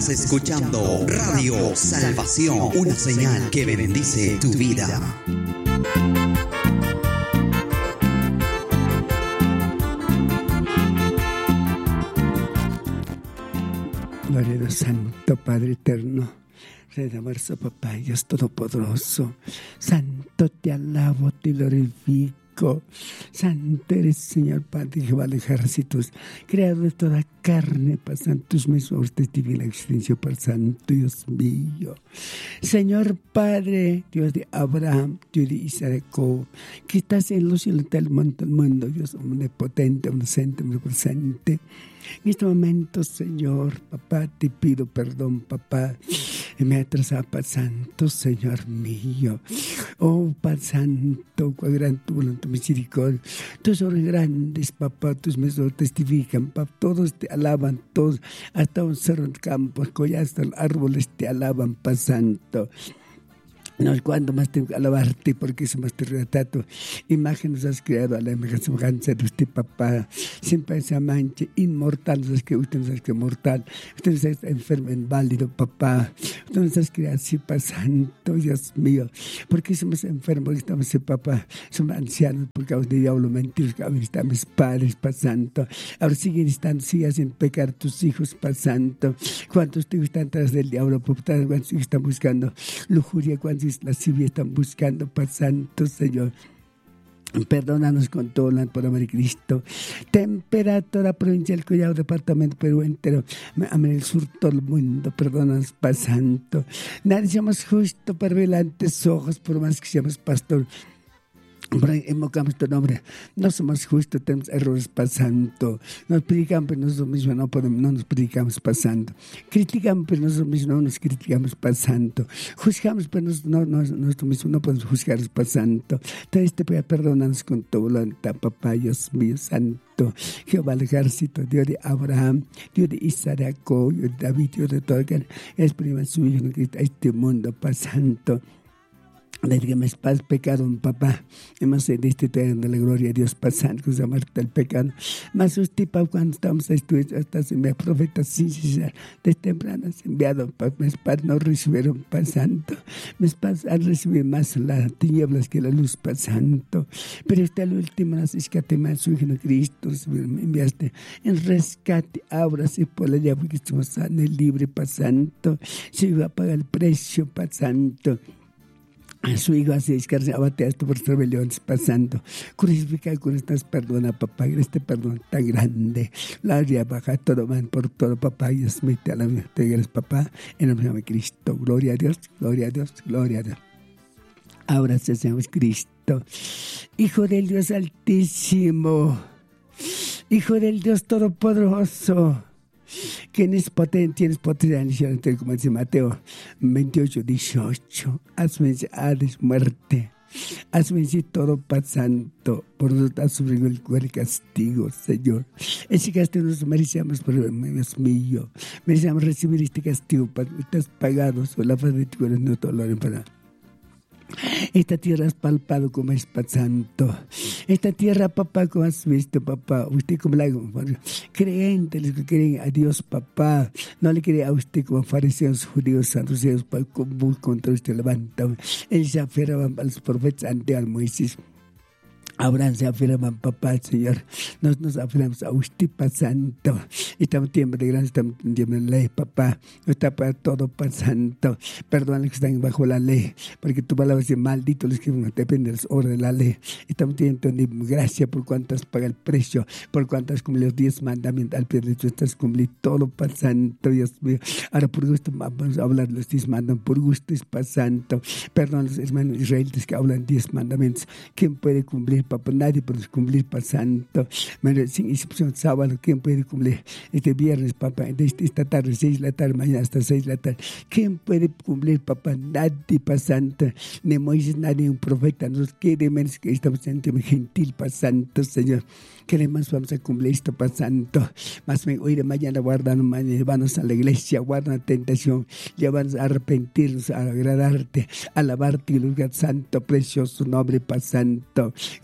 Estás escuchando Radio Salvación, una señal que bendice tu vida. Gloria a Dios Santo, Padre eterno, Rey de amoroso Papá, Dios todopoderoso. Santo, te alabo, te glorifico. Santo eres, Señor Padre, Jehová de ejércitos, creador de toda carne, pasando tus mismos divina la existencia, por Santo Dios mío. Señor Padre, Dios de Abraham, Dios de Isaac, que estás en los cielos del mundo, Dios omnipotente, omnisciente, omnipresente. En este momento, Señor, papá, te pido perdón, papá, y me atrasaba, Padre Santo, Señor mío. Oh, Padre Santo, cuán grande tu voluntad, misericordia. Tus obras grandes, papá, tus mesos testifican, papá, todos te alaban, todos, hasta un cerro en campo, hasta los árboles te alaban, Padre Santo. No, cuando más tengo que alabarte, porque somos tu retrato. Imagen nos has creado a la semejanza de usted, papá. Sin esa mancha, inmortal nos has creado. Usted nos has creado mortal. Usted nos has enfermo, inválido, papá. Usted nos has creado así, Padre Santo, Dios mío. Porque somos enfermos, porque estamos, papá. Somos ancianos, porque causa de diablo, mentiras, que ahora estamos padres, Padre Santo. Ahora siguen estando, sigas en pecar tus hijos, Padre Santo. ¿Cuántos hijos están tras del diablo, papá? ¿Cuántos hijos están buscando lujuria? ¿Cuántos la civil están buscando, Padre Santo, Señor? Perdónanos con todo por amor de Cristo. Temperatura provincia del Collado, departamento Perú entero, el sur, todo el mundo. Perdónanos, Padre Santo. Nadie somos justo para ver antes ojos, por más que seamos pastor. Invocamos tu nombre. No somos justos, tenemos errores, Padre Santo. Nos predicamos, pero nosotros mismos no nos predicamos, Padre Santo. Criticamos, pero nosotros mismos no nos criticamos, Padre Santo. Juzgamos, pero nosotros mismos no podemos juzgar, Padre Santo. Entonces te voy a perdonarnos con tu voluntad, papá, Dios mío, Santo. Jehová del ejército, Dios de Abraham, Dios de Isaac, Dios de David, Dios de todo el que es prima su hijo en este mundo, Padre Santo. Desde que me has pecado, papá, hemos destituido de la gloria de Dios, pasando con la muerte del pecado. Mas usted, papá, cuando estamos estudiando, estás enviado profetas sin cesar, desde temprano has enviado, papá, mis padres no recibieron, pasando. Mis padres han recibido más las tinieblas que la luz, pasando. Pero hasta el último nos escatimás su Hijo Cristo, me enviaste en rescate, ahora sí por la llave que estamos sanos y libres, pasando. Se iba a pagar el precio, pasando. A su hijo así descarga, abate esto por rebeliones, pasando. Crucifica con estas perdona, papá, este perdón tan grande. La gloria baja todo man por todo, papá, y admite a la vida de gracias, papá, en el nombre de Cristo. Gloria a Dios, gloria a Dios, gloria a Dios. Ahora seamos Cristo, Hijo del Dios Altísimo, Hijo del Dios Todopoderoso. ¿Quién es potente? Tienes potencia, como dice Mateo 28, 18. Has vencido Hades, muerte. Has vencido todo, Padre Santo. Por nosotros has sufrido el castigo, Señor. Ese castigo nos merecemos, por Dios mío. Merecemos recibir este castigo, Padre. Estás pagado sobre la faz de tu corazón, no todo lo para. Esta tierra has palpado como es, Padre Santo. Esta tierra, papá, como has visto, papá. Usted como la creyente, los que creen a Dios, papá. No le cree a usted como fariseos, judíos, saduceos, como contra usted levantan. Él se afirmaban a los profetas ante al Moisés. Abraham se afirman, papá, Señor. Nos afirmamos a usted, Padre Santo. Estamos en tiempo de gracia, estamos en tiempo de ley, papá. No está para todo, Padre Santo. Perdona a los que están bajo la ley, porque tu palabra dice, maldito los que no dependen de las obras de la ley. Estamos en tiempo de gracia por cuanto has pagado el precio, por cuanto has cumplido los 10 mandamientos. Al pie de tú estás cumpliendo todo, Padre Santo, Dios mío. Ahora por gusto vamos a hablar de los 10 mandamientos. Por gusto es, Padre Santo. Perdona a los hermanos israelitas que hablan 10 mandamientos. ¿Quién puede cumplir, papá? Nadie puede cumplir, Padre Santo. Sin excepción, sábado, ¿quién puede cumplir? Este viernes, papá, esta tarde, 6 de la tarde, mañana hasta 6 de la tarde. ¿Quién puede cumplir, papá? Nadie, Padre Santo. Ni Moisés, nadie, un profeta. Nos quiere menos que estamos en tiempo gentil, Padre Santo, Señor. Queremos, vamos a cumplir esto, Padre Santo. Más bien, hoy de mañana, guardan, mañana, llévanos a la iglesia, guardan la tentación, llévanos a arrepentirnos, a agradarte, a alabarte, lugar santo, precioso nombre, Padre Santo.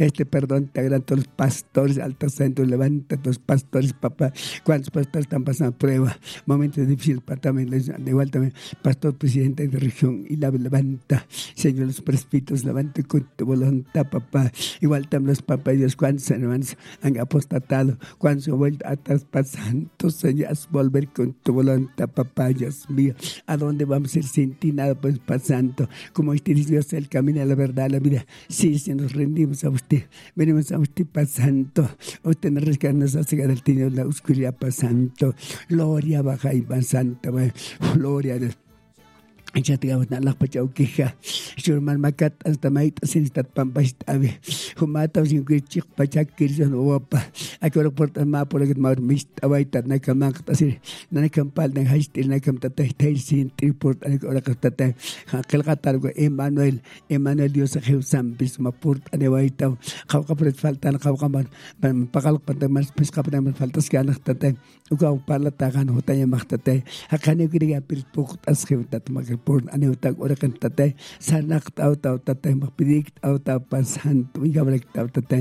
perdón te hagan todos los pastores, altos santos, levanta a los pastores, papá. ¿Cuántos pastores están pasando prueba? Momentos difíciles, papá, también, igual también, pastor presidente de región, y la levanta, Señor, los presbíteros, levanta con tu voluntad, papá. Igual también los papás y Dios, cuántos hermanos han apostatado, cuántos han vuelto atrás, papá santo, Señor, volver con tu voluntad, papá, Dios mío. ¿A dónde vamos a ir sin ti? Nada, pues, papá santo, como usted es Dios, el camino, la verdad, la vida. Sí, si nos rendimos a usted, venimos a usted, papá santo. Usted nos rescata, nos hace del tinieblas, la oscuridad, papá santo. Gloria, baja y papá santo, gloria a Dios. Chatigawat na lakpachau kija shurman makat hasta maita sinistat pampastabe humata sin kichik pachak kirjan wapa akoro porta ma por que mar mista baita na kamak tasir na kampal na hastil na kam tatay sin triport an ora katata hakal katar go Emmanuel Dios a Jesús bis ma port an baita khawka pret faltan khawka man pakal pantamas pesca pantamas faltas que anak tatay uga parla tagan hotaya maktatay hakane kiriya pilpuk as khewtat mag por aneutak ora kan tatay sanak tau tatay magpidik tau pasanto igabrek tau tatay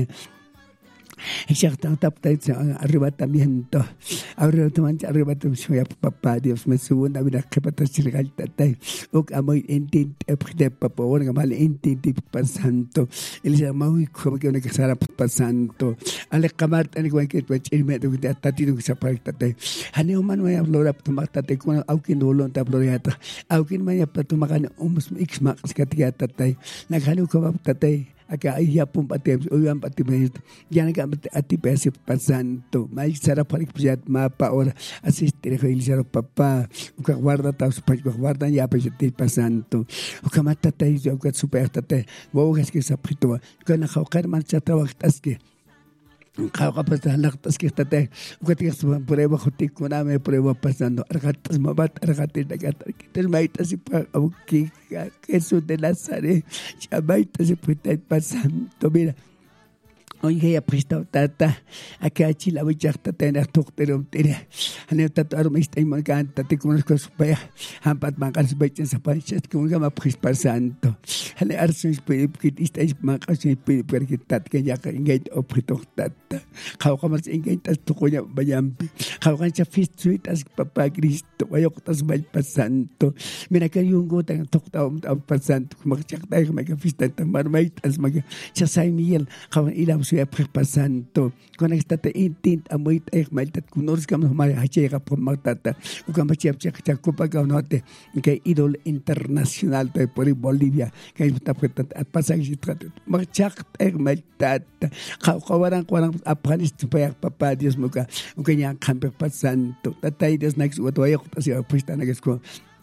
exacto arrebatamiento arrebatamiento papá Dios me subo una vida que para chilgal tatay ok amoy entin de papá ora mal entin papá santo el llama muy como que una que será papá santo ale kamar ani ko que tu irme de tati de que para tatay haneo man voy a hablar tomar tatay con aukin dolon tabloriata aukin maya para tomar umus x max que tatay na haneo ko tatay acá ya pum patem uyan patim ya na kam ati pesi pasanto mai sara parik pujat mapa ora asistir ko ilisaro papa uka guarda ta su guarda ya pesi pasanto uka mata ta yo uka super tate wo es que saprito kana khawkar man cha tawaktas que khawka pasalaktas que tate uka tigas prueba khotik kuna me prueba pasando argatas mabat argates dagatar que maita si pa auki Jesús de Nazaret chamaita se puede pasando mira oye ya prestado tata acá chila voy a tener pero tira ane tata armista y marcanta te conozco su paya hampat mangas baitan sa panchat como gama pasando ane arsus puede que está es mangas y puede porque tat que ya que engage o preto tata kau kamar engage tas to konya bayampi kau kan cha fist suit as papá Cristo vaya tas mal pasando mira que yung go tan tokta pasando como chakta como que fist tan marmait as mag cha sai miel kau ila suya pasando con esta te intint amoit maltat kunors kam mar hache ga por matata ukam chap chak copa ga note que idol internacional de por Bolivia que está pasar y trata mar chak maltat kawaran apanist papá Dios muka ukanya kampe pasando tatay Dios next what way to prestana que ko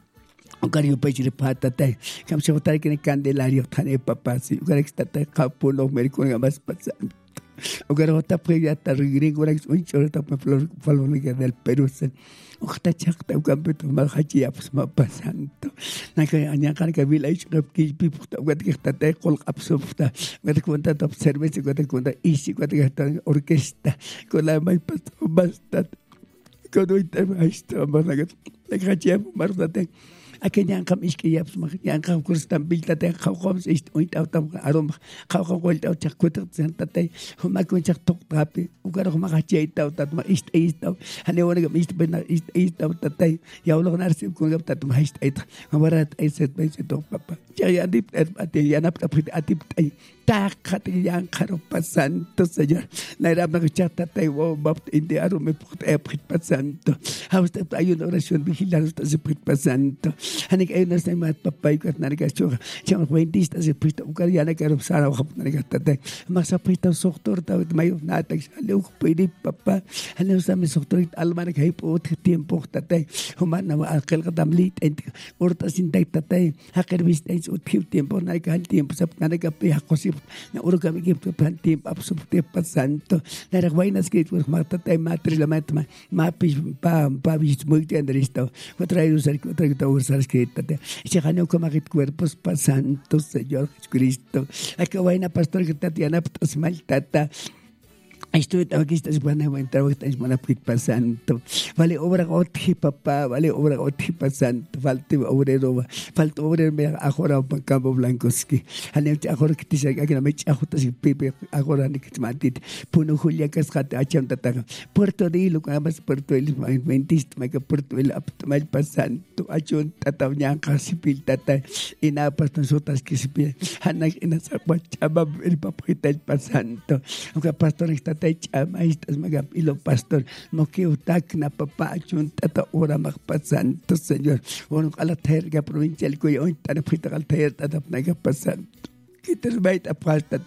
Ocario pechile patate, kam se votar que candelario tane papá si ugarexta kapulo mericon más pasando. Ocario ta preyata rigrigo rex un chorta faloniga del Perú sen. Oxta chakta ugambeto mal hachia pues ma pasando. Naka anyakar ka village rap ki pipta ugat que tate col absurda. Ugat cuenta top service ugat cuenta isi ugat que orquesta con la mai pasto basta. Cuando te maestro managat. La hachia mardate. Aquella kam iski yaps mag yan kam kurstam biltate khawkhom ist und autam arom khawkhom golt au chakut sentate homa kun chak tok tapi ugar homa khachei tau tat ma ist hane wona gam ist ben ist tatai ya ulo narsim kun gam tat ma ist mabarat aiset be to papa ya dip ate ya nap tapit atip tai tak khat yang kharo pasanto señor la era ma chata tai wo bapt inde aro me put pasanto hausta ayun oración vigilar sta se pasanto hanik ay nas na mat papay ko at narigacho chang kwentista se pista ukariana ka sara ko narigatate masa pista doktor ta mayo natag alo ko pwede papa ano sa mi doktor alman kay po tiempo tate human na akal ka damlit and orta sin tate hakir bis ay ut tiempo na ka tiempo sa narigapi hakosip na uro kami gift pan tiempo absolute pasanto na ragwainas kay ko matatay matri la matma mapis pa bis muy tendristo ko traído ser ko sabes que se ganó como cuerpos pasantos Señor Jesucristo. Acá vaina pastor que Tatiana pues mal tata Estoy aquí, estás buena, entrar, estás buena, Pipa Santo. Vale, obra goti, papá, vale, obra goti, Pipa Santo. Falta obrero, me ahora un campo blancoski. Anem, ahora que te saca, que no me chajutas y pipe, ahora ni que te matit. Puno Julia Cascata, acham tataga. Puerto de Hilo, más Puerto de Hilo, mentista, me que Puerto de Hilo, aptomal Pasanto, achon tatañanca, sipil tata, y nada, pastan sotas que se pide. Hanak, en esa guachaba, el papita, el Pasanto. Aunque pastor está maestras magapilo pastor no que utakna papá chuntata ora magpasanto señor bueno a la terga provincial que hoy tan frita al terga magpasanto que te baita pasta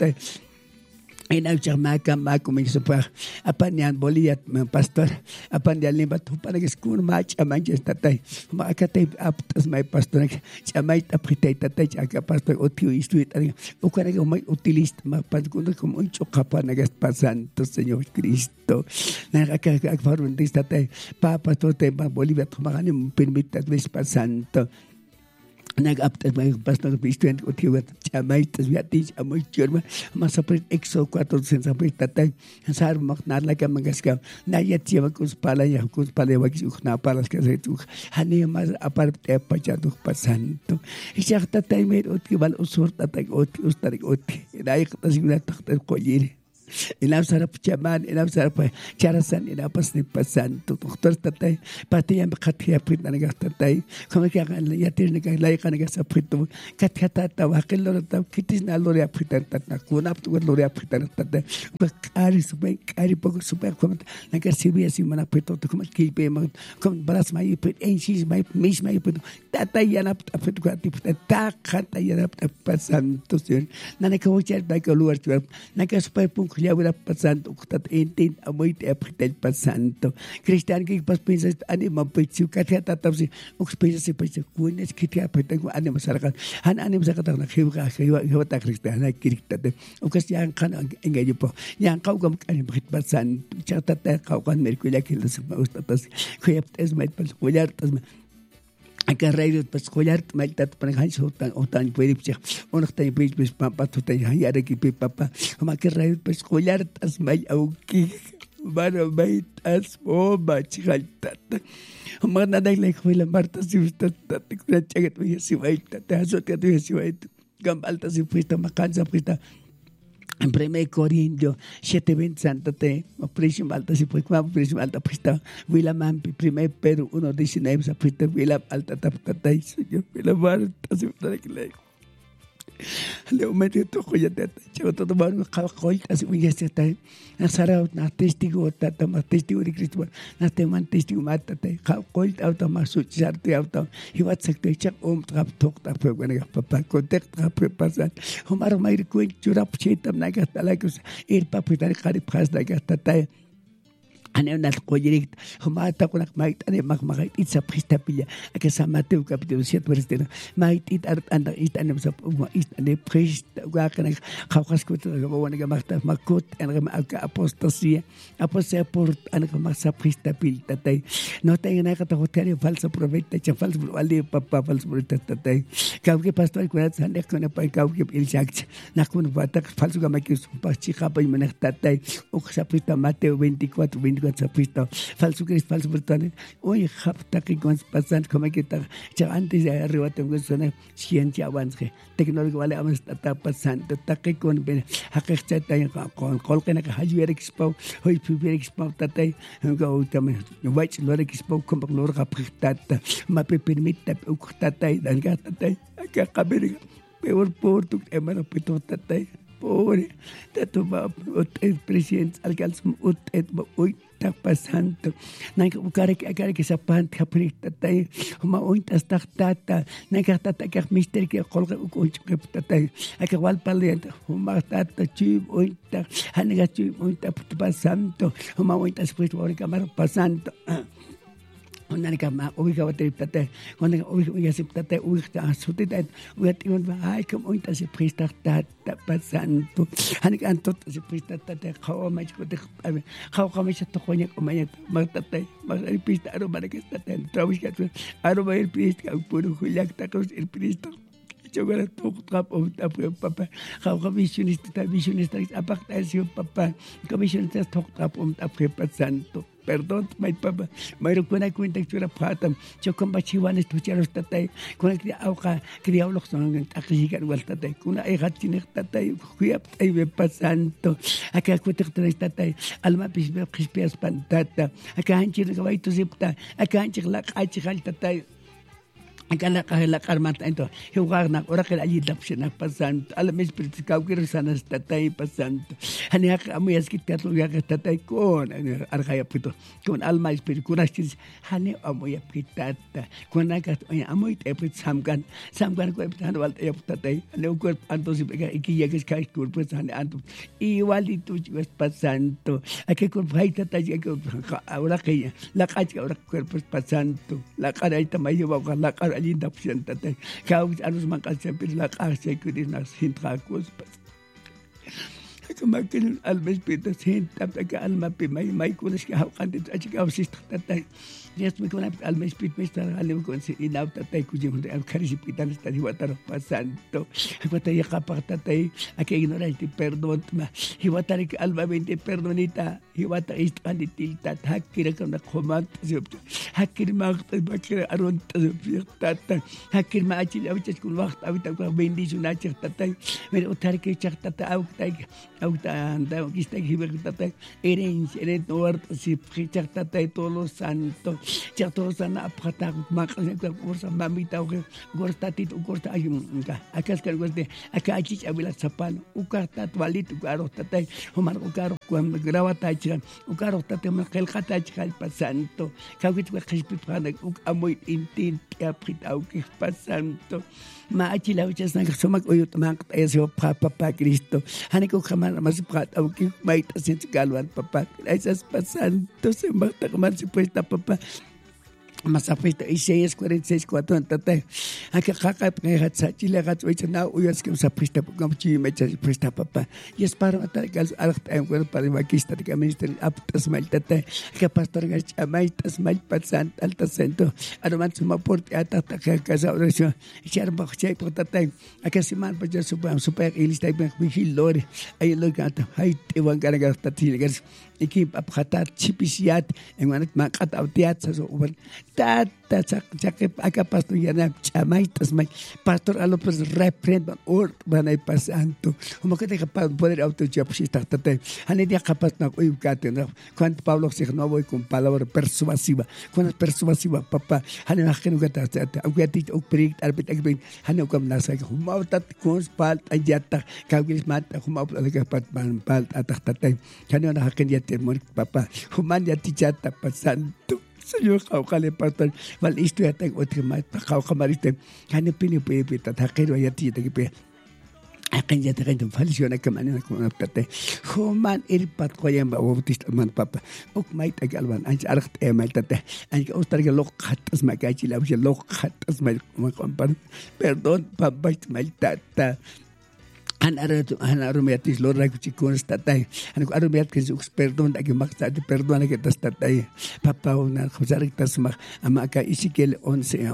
en el chamaca maco me hizo para apañan bolillat pastor apañan limba tu para que escur mach amanche tatai macate aptas mai pastor chamai tapita tatai acá pastor otio istuit o cara que mai utilista ma pastor como un chocapana que pasando señor Cristo na acá forma de tatai pa pastor te bolivia tu magani permita ves pasando nag-update may pastor Cristian o tiwat chamay tas biati amoy churma masaprit exo 400 saprit tatay sar maknar la ka mangaska na yati kus pala wak na palas ka setu hani mas aparte pachadu pasanto isyak tatay mer otibal usur tatay ustarik dai qtasigna taqtar qoyiri Inam sarap chaman, inam sarap charasan, inam pas ni pasan. Doktor tatay, pati yang berkati aprit naga tatay. Kami kaya yatir naga layak naga saprit tu. Kati tata wakil lor tata kitis na lor apritan tata. Kunap tu lor apritan tata. Kari supaya kari pokok supaya kami naga sibia si mana aprit tu kami kilpe mak kami balas mai aprit ensis mai mis mai aprit. Tata yang aprit kati tata kata yang aprit pasan tu sih. Nana kau cari naga luar tu naga supaya pun ya hubiera pasando que enten amoy te apritel pasando cristian que pas piensas anima pechu katia tatapsi ux piensas pechu kunes que te apritel anima sarkan anima sarkan na hewa ta cristian na kiriktate ukas yang kan engayo po yang kau kam kan pasando chata ta kau kan merkulia que los ustatas que es mai pas cuidar Acá radio pas collar maltat para ganso tan puede ser uno tan pues papá tu tan ya de que papá como que radio pas collar tas mal auki para baitas o bachaltat mana de la escuela Marta si usted te cura cheque tu si baita te hace que tu si baita gambalta si fuiste macanza fuiste en 1 Corintios 7:20 Santa te precio alta si pues como precio alta pues está Vila Mampi 1 Pedro 1:19 sa pues Vila alta tapata yo Vila Marta si está que Leo medio to joya te chego todo barco calcol así muy está Sara na testigo tata ma testigo de Cristo na te man testigo mata te calcol auto ma sucharte auto y wat secte chak trap tok ta pe bueno papá contact trap pasar homar mai ko churap chetam na gasta la que el papita cari pras da gasta ta Ane na koyirik humata ko nak mait ane magmagait itsa pristapilla ake sa Mateo capítulo 7 versículo mait it anda it ane sa it ane prist wa kana khawkas ko to ga wana ga makta makot ane ga apostasia por ane ga sa pristapil tatay no tenga na kata hotel falso profeta cha falso ali papa falso profeta tatay kau ke pastor ko sa nek ko na pa kau ke il chak na ko na bata falso ga makis pa chica pa manak tatay o sa prista Mateo 24 sapista falso Cristo falso brutane hoy hapta que con pasan como que está ya antes de arriba tengo suena ciencia avance tecnología vale vamos está pasando está que con ben hakikta con colquen que hajuer expo hoy primer expo tatay go también white lore expo como lore kapitata ma permite tatay dan tatay acá cabir peor por tu hermano pito tatay pobre tato va el presidente alcalde hoy está pasando na que sa pant kaprita tay ma ointas tata na ka tata ka mister que colga ko tatay aka wal paliente ma tata chi ointa hanaga chi ointa pasando ma ointas pues por cámara pasando Una que más ubica bater tate, cuando ubica se tate ubica sutet ubica un ay como ahorita se presta tata pasando, han canto se presta tate kao más que te kao más te coña como ya matate más el pista aro para que tate travis que aro va el pista puro juliac tacos el pista Chogara tuqap utapre papá. Jauja visionista aparte ese papá. Visionista tuqap utapre santo. Perdón, my papá. Mayro kuna cuenta que era patam. Yo con bachiwan estucharos tatay. Kuna que auka criaulo son takigar wal tatay. Kuna egatin tatay. Kuyap ay be pasanto. Acá cuenta que tatay. Alma pisbe pispias pantata. Acá hanchir gabaito zipta. Acá hanchir la kachal tatay. Acá la carmata ento. Jugar na ora que allí la psena pasando. Al mes practicado que resana tatay pasando. Hani amu yaskit lo ya tatay con argaya pito. Con alma espíritu con astis hani amu ya pitata. Con acá amu te pit samgan ko pitan wal ya tatay. Hani ko anto si iki ya que kai kur pues hani anto. Igualito es pasando. Aquí con faita tatay que ahora que la cacha ahora cuerpo pasando. La cara ita mayo va la cara linda presentación que a los mancas siempre la casa que dinas hintracos como que al mes pita sienta que alma pe mai con es que hakan de chica ausista tatay yes me con al mes pit me está algo con si inauta tatay kujim de al carisi pitan está hiwatar pasando hiwatar ya capa tatay aquí ignorante perdón ma hiwatar que alma 20 perdonita hiwatar istanitilta hakira con la comanda hakir maqta bakira aron tata hakir ma achil awichas kun waqt awita ko bendición achir tatay me utar que chaqtata awtay awta anda kista hiber tatay eren nuart si chaqtata todos los santos ya todos sana apata maqsa kursa mamita gortatit gorta ayunga akas kan gorte aka achich abila sapal ukartat walit garo tatay humar ukaro kuam grawata chiran ukaro tatay makel khata chal pasanto kawit wa khishpi prana uk amoy intin aprit au que pasanto ma achila uchas na somak oyut mak eso papa Cristo haniko khamar mas prat au que mait asin galwan papa esas pasanto se mata kamar si puesta papa mas afecta Isaías 46:4 tatay acá caca pegat sachile gat oichna uyas que usa presta gamchi mecha presta papa y es para matar gal alta en cuerpo para maquista de ministro aptas mal tatay que pastor gas amaitas mal pasan alta centro arman suma porte atata casa oración echar bajo chay por tatay acá siman pues ya super ilista ben vigilore ay lo gata hay te van cargar tatigas equipe apxatat chipisiat en manat maqat autiat so uber tata chaqe acá pastor yana chamaitas mai pastor alo pues reprend or banay pasanto como que te poder autochapista tate ane dia capaz na uibkate no cuando Pablo se no voy con palabra persuasiva con persuasiva papá ane nakenu gata aunque o predict arbit agben ane kom nasa humautat con palt ayata kawis mata humau alaga palt ataktate ane nakenu papá human ya tichata pasanto señor kale pastor val isto ya tengo otro más kamariste kane pili pe tatakero ya tita que pe akan ya tengo falsiona que manera como aptate human el patkoyan ba bautista man papa ok mai tagalban an archt mal tate an ostar que lo khatas magachi la lo khatas mal perdón papá mal tata an aromeatis lo raguchi con statay an aromeat que sus perdón da que makta de perdona que tastatay papa una cosa tas ma amaka isikel 11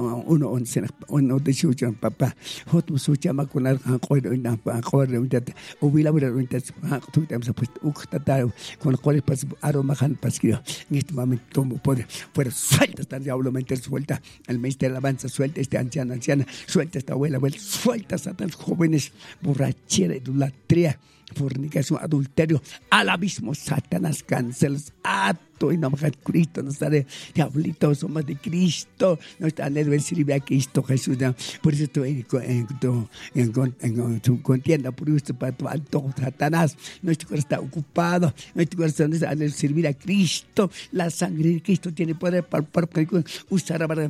uno de sucha papa hot sucha ma con al qoido na qoido untat o vila untat tu tem sa pues uktatay con cuál pas aroma han pasquio en este momento por suelta esta diablo mente suelta el maestro alabanza suelta este anciana suelta esta abuela suelta a tan jóvenes borrachos idolatría, fornicación, adulterio, al abismo, Satanás, cancelas, ato y nombre de Cristo, no sale, diablito, somos de Cristo, no está en el sirve a Cristo Jesús, por eso estoy en tu contienda, por eso para tu alto Satanás, nuestro corazón está ocupado, nuestro corazón está en el servir a Cristo, la sangre de Cristo tiene poder para usar para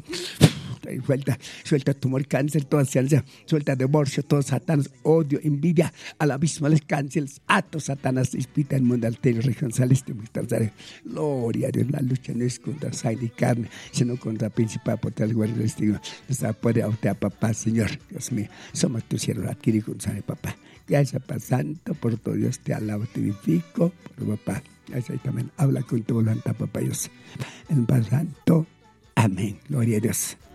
suelta tumor, cáncer, toda ciencia, suelta divorcio, todo Satanás, odio, envidia, al abismo, les cánceres, atos, Satanás, espíritu, el mundo altero, región celeste, gloria a Dios, la lucha no es contra sangre y carne, sino contra principal, por tal guardia del destino, nos puede a papá, Señor, Dios mío, somos tus siervos, adquirir con sangre, papá, gracias, Papá Santo, por todo Dios, te alabo, te edifico, por papá, gracias, también, habla con tu voluntad, papá Dios, en Papá Santo, amén, gloria a Dios.